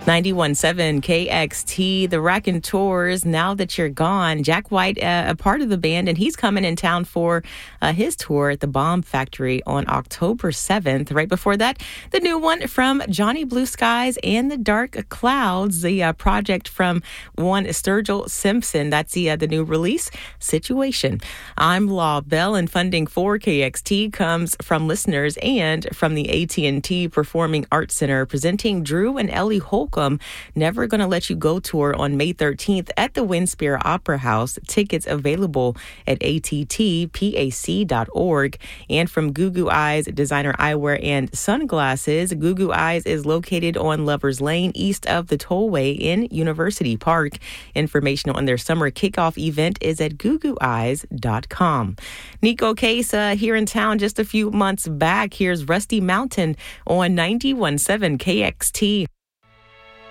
91.7 KXT, the Raconteurs, Now That You're Gone. Jack White, a part of the band, and he's coming in town for his tour at the Bomb Factory on October 7th. Right before that, the new one from Johnny Blue Skies and the Dark Clouds, the project from one Sturgill Simpson. That's the new release, Situation. I'm Law Bell, and funding for KXT comes from listeners and from the AT&T Performing Arts Center, presenting Drew and Ellie Holcomb Never Gonna Let You Go tour on May 13th at the Winspear Opera House. Tickets available at attpac.org. And from Goo Goo Eyes Designer Eyewear and Sunglasses, Goo Goo Eyes is located on Lovers Lane, east of the Tollway in University Park. Information on their summer kickoff event is at googooeyes.com. Nico Case here in town just a few months back. Here's Rusty Mountain on 91.7 KXT.